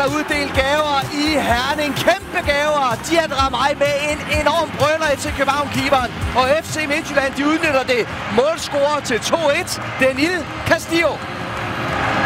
der uddelt gaver i Herning. Kæmpe gaver. De har draget mig med en enorm brøler til København-keeperen. Og FC Midtjylland, de udnytter det. Målscorer til 2-1. Danil Castillo.